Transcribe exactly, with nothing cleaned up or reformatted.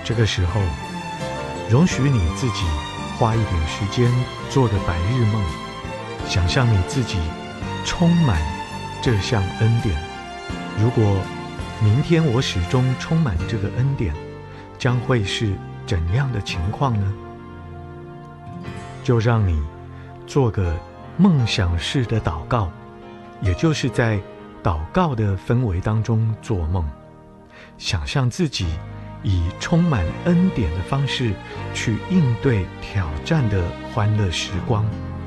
这个时候，容许你自己花一点时间做个白日梦，想象你自己充满这项恩典。如果明天我始终充满这个恩典，将会是怎样的情况呢？就让你做个梦想式的祷告，也就是在祷告的氛围当中做梦，想象自己以充满恩典的方式去应对挑战的欢乐时光。